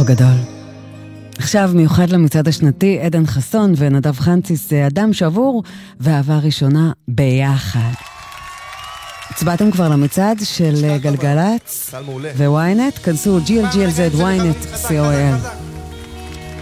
גדול. עכשיו מיוחד למצעד השנתי, עדן חסון ונדב חנציס, אדם שבור ואהבה ראשונה ביחד. הצבעתם כבר למצעד של גלגלץ וויינט, כנסו GLGLZ וויינט COL.